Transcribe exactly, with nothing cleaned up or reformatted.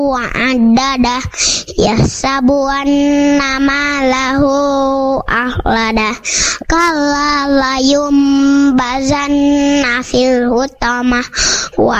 wa'adada yahsabuan nama lahu ahlada kalla layum bazan nafil hutama